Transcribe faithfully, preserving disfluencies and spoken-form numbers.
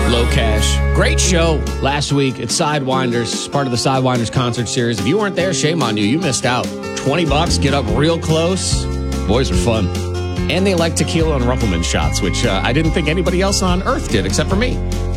Low Cash. Great show last week at Sidewinders, part of the Sidewinders concert series. If you weren't there, shame on you. You missed out. twenty bucks, get up real close. Boys are fun. And they like tequila and Rumpelman shots, which uh, I didn't think anybody else on earth did except for me.